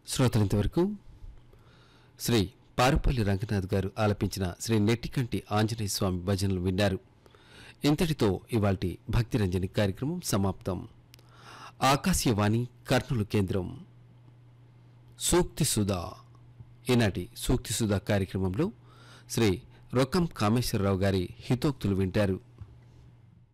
శ్రోతలంతవరకు శ్రీ పారుపల్లి రంగనాథ్ గారు ఆలపించిన శ్రీ నెట్టికంటి ఆంజనేయ స్వామి భజనలు విన్నారు. ఇంతటితో ఇవాల్టి భక్తిరంజని కార్యక్రమం సమాప్తం. ఆకాశవాణి కర్నూలు కేంద్రం. సూక్తి సుధా. ఈనాటి సూక్తి సుధా కార్యక్రమంలో శ్రీ రొక్కం కామేశ్వరరావు గారి హితోక్తులు వింటారు.